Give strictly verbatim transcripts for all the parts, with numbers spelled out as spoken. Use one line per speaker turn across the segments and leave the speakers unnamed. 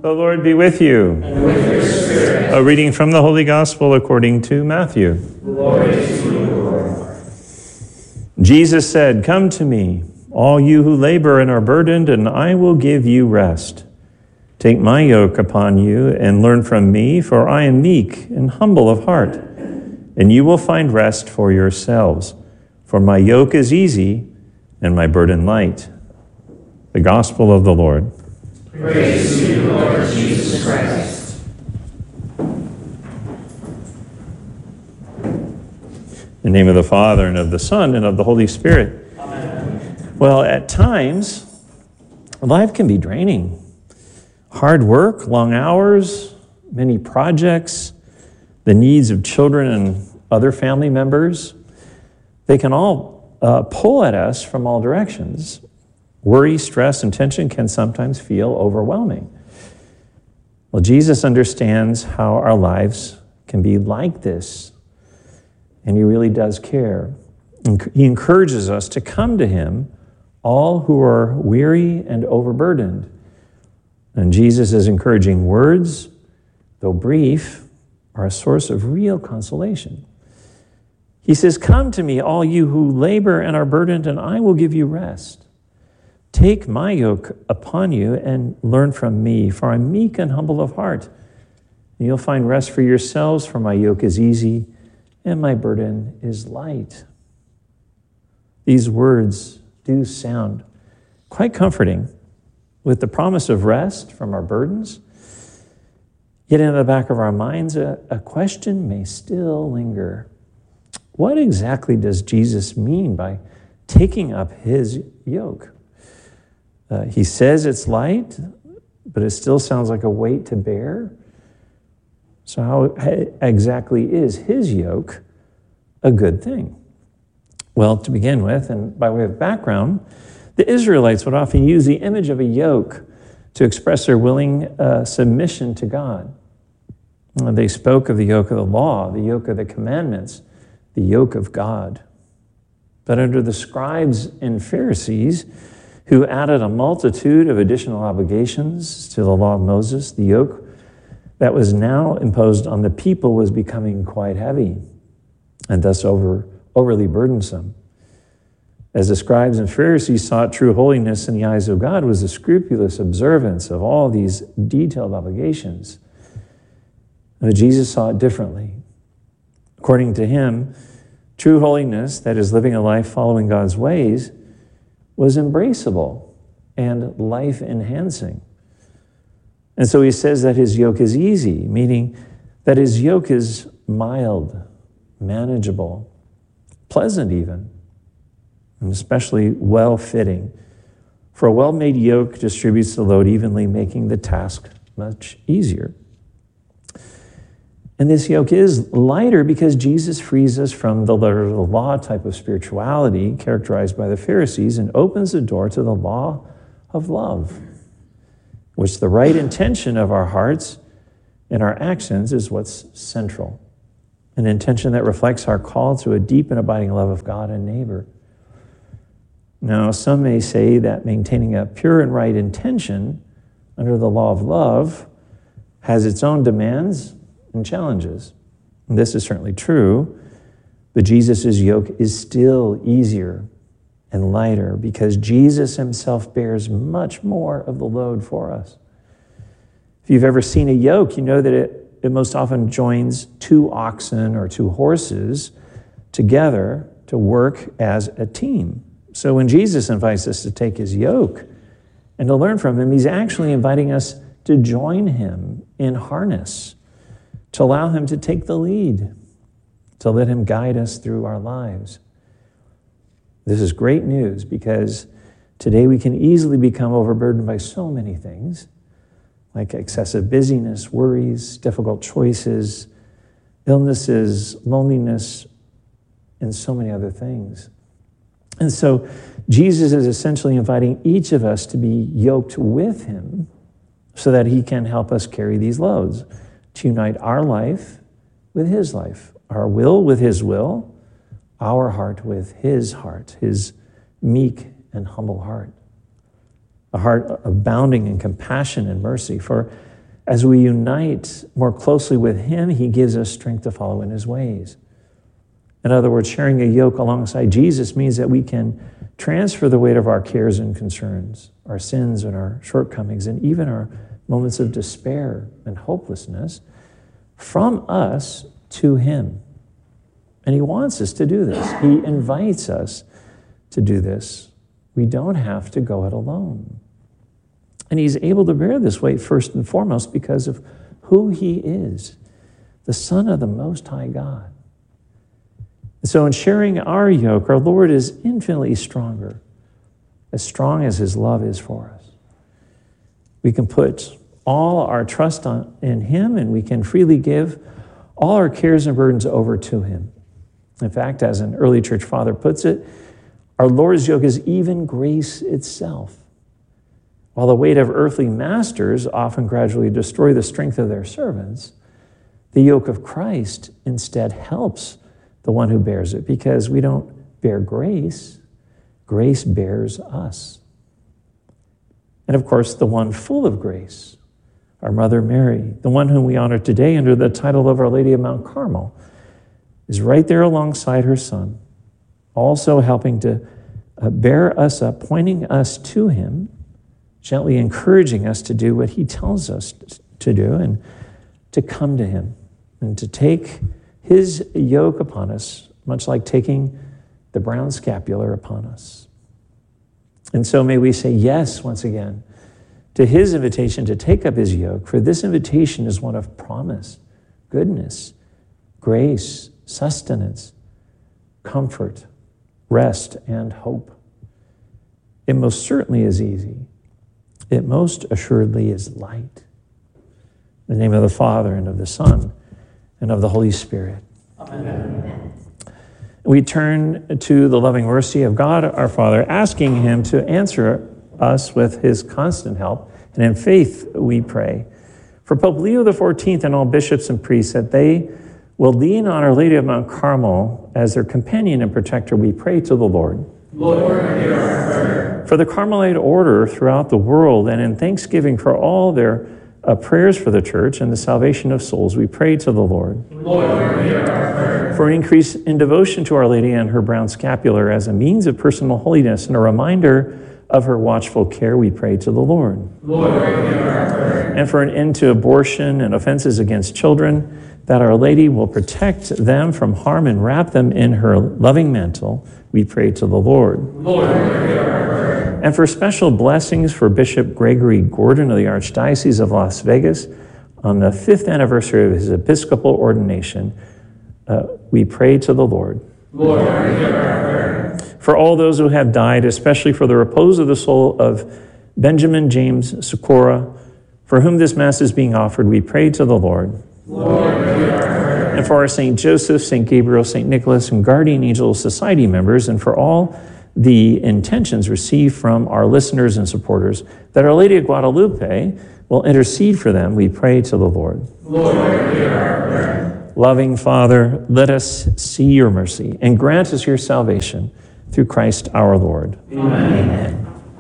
The Lord be with you.
And with your spirit.
A reading from the Holy Gospel according to Matthew.
Glory to you, Lord.
Jesus said, "Come to me, all you who labor and are burdened, and I will give you rest. Take my yoke upon you and learn from me, for I am meek and humble of heart, and you will find rest for yourselves. For my yoke is easy and my burden light." The Gospel of the Lord.
Praise to you, Lord Jesus Christ.
In the name of the Father, and of the Son, and of the Holy Spirit.
Amen.
Well, at times, life can be draining. Hard work, long hours, many projects, the needs of children and other family members, they can all uh, pull at us from all directions. Worry, stress, and tension can sometimes feel overwhelming. Well, Jesus understands how our lives can be like this, and he really does care. He encourages us to come to him, all who are weary and overburdened. And Jesus' encouraging words, though brief, are a source of real consolation. He says, "Come to me, all you who labor and are burdened, and I will give you rest. Take my yoke upon you and learn from me, for I'm meek and humble of heart. And you'll find rest for yourselves, for my yoke is easy and my burden is light." These words do sound quite comforting, with the promise of rest from our burdens. Yet in the back of our minds, a, a question may still linger. What exactly does Jesus mean by taking up his yoke? Uh, he says it's light, but it still sounds like a weight to bear. So how exactly is his yoke a good thing? Well, to begin with, and by way of background, the Israelites would often use the image of a yoke to express their willing uh, submission to God. Uh, they spoke of the yoke of the law, the yoke of the commandments, the yoke of God. But under the scribes and Pharisees, who added a multitude of additional obligations to the law of Moses, the yoke that was now imposed on the people was becoming quite heavy and thus over, overly burdensome. As the scribes and Pharisees sought true holiness in the eyes of God was the scrupulous observance of all these detailed obligations. But Jesus saw it differently. According to him, true holiness, that is living a life following God's ways, was embraceable and life-enhancing. And so he says that his yoke is easy, meaning that his yoke is mild, manageable, pleasant even, and especially well-fitting. For a well-made yoke distributes the load evenly, making the task much easier. And this yoke is lighter because Jesus frees us from the letter of the law type of spirituality characterized by the Pharisees and opens the door to the law of love, which the right intention of our hearts and our actions is what's central. An intention that reflects our call to a deep and abiding love of God and neighbor. Now, some may say that maintaining a pure and right intention under the law of love has its own demands and challenges. And this is certainly true, but Jesus' yoke is still easier and lighter because Jesus himself bears much more of the load for us. If you've ever seen a yoke, you know that it, it most often joins two oxen or two horses together to work as a team. So when Jesus invites us to take his yoke and to learn from him, he's actually inviting us to join him in harness, to allow him to take the lead, to let him guide us through our lives. This is great news because today we can easily become overburdened by so many things, like excessive busyness, worries, difficult choices, illnesses, loneliness, and so many other things. And so Jesus is essentially inviting each of us to be yoked with him so that he can help us carry these loads, to unite our life with his life, our will with his will, our heart with his heart, his meek and humble heart, a heart abounding in compassion and mercy. For As we unite more closely with him, he gives us strength to follow in his ways. In other words, sharing a yoke alongside Jesus means that we can transfer the weight of our cares and concerns, our sins and our shortcomings, and even our moments of despair and hopelessness from us to him. And he wants us to do this. He invites us to do this. We don't have to go it alone. And he's able to bear this weight first and foremost because of who he is, the Son of the Most High God. And so in sharing our yoke, our Lord is infinitely stronger, as strong as his love is for us. We can put all our trust on, in him, and we can freely give all our cares and burdens over to him. In fact, as an early church father puts it, our Lord's yoke is even grace itself. While the weight of earthly masters often gradually destroy the strength of their servants, the yoke of Christ instead helps the one who bears it, because we don't bear grace, grace bears us. And of course, the one full of grace, our Mother Mary, the one whom we honor today under the title of Our Lady of Mount Carmel, is right there alongside her Son, also helping to uh, bear us up, pointing us to him, gently encouraging us to do what he tells us to do and to come to him and to take his yoke upon us, much like taking the brown scapular upon us. And so may we say yes once again to his invitation to take up his yoke, for this invitation is one of promise, goodness, grace, sustenance, comfort, rest, and hope. It most certainly is easy. It most assuredly is light. In the name of the Father, and of the Son, and of the Holy Spirit. Amen. We turn to the loving mercy of God, our Father, asking him to answer us with his constant help. And in faith we pray for Pope Leo the fourteenth and all bishops and priests, that they will lean on Our Lady of Mount Carmel as their companion and protector. We pray to the Lord.
Lord, hear our prayer.
For the Carmelite order throughout the world, and in thanksgiving for all their uh, prayers for the church and the salvation of souls, we pray to the Lord.
Lord, hear our prayer.
For an increase in devotion to Our Lady and her brown scapular as a means of personal holiness and a reminder of her watchful care, we pray to the Lord.
Lord, hear our prayer.
And for an end to abortion and offenses against children, that Our Lady will protect them from harm and wrap them in her loving mantle, we pray to the Lord.
Lord, hear our prayer.
And for special blessings for Bishop Gregory Gordon of the Archdiocese of Las Vegas on the fifth anniversary of his episcopal ordination, uh, we pray to the Lord.
Lord, hear our prayer.
For all those who have died, especially for the repose of the soul of Benjamin James Sikora, for whom this Mass is being offered, we pray to the Lord.
Lord, hear our prayer.
And for our Saint Joseph, Saint Gabriel, Saint Nicholas, and Guardian Angel Society members, and for all the intentions received from our listeners and supporters, that Our Lady of Guadalupe will intercede for them, we pray to the Lord.
Lord, hear our prayer.
Loving Father, let us see your mercy and grant us your salvation through Christ our Lord.
Amen.
Amen.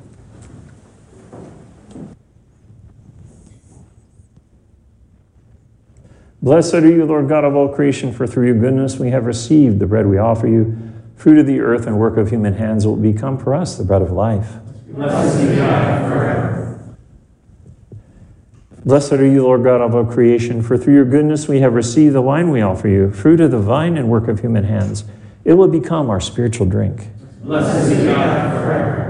Blessed are you, Lord God of all creation, for through your goodness we have received the bread we offer you, fruit of the earth and work of human hands, will become for us the bread of life.
Blessed be God forever.
Blessed are you, Lord God of all creation, for through your goodness we have received the wine we offer you, fruit of the vine and work of human hands. It will become our spiritual drink.
Blessed be God forever.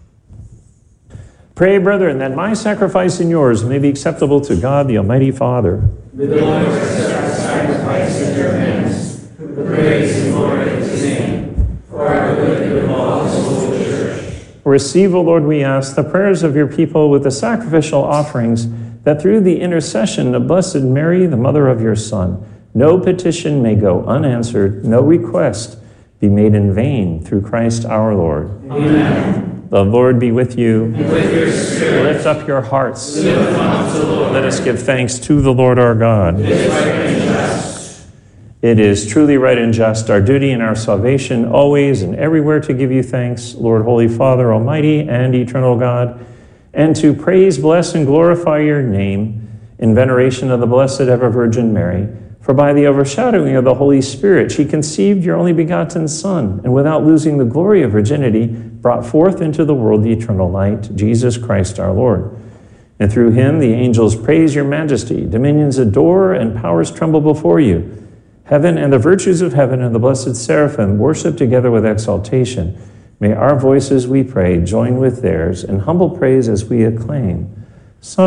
Pray, brethren, that my sacrifice and yours may be acceptable to God, the Almighty Father.
May the Lord accept the sacrifice in your hands, for the praise and glory of his name, for our good and of all his holy church.
Receive, O Lord, we ask, the prayers of your people with the sacrificial offerings, that through the intercession of Blessed Mary, the mother of your Son, no petition may go unanswered, no request be made in vain, through Christ our Lord.
Amen.
The Lord be with you.
And with your spirit.
Lift up your hearts.
Lift them up to the Lord.
Let us give thanks to the Lord our God.
It is right and just.
It is truly right and just, our duty and our salvation, always and everywhere to give you thanks, Lord, Holy Father, Almighty and eternal God, and to praise, bless, and glorify your name in veneration of the Blessed Ever Virgin Mary, for by the overshadowing of the Holy Spirit she conceived your only begotten Son, and without losing the glory of virginity, brought forth into the world the eternal light, Jesus Christ our Lord. And through him the angels praise your majesty, dominions adore, and powers tremble before you. Heaven and the virtues of heaven and the blessed seraphim worship together with exaltation. May our voices, we pray, join with theirs in humble praise as we acclaim. Son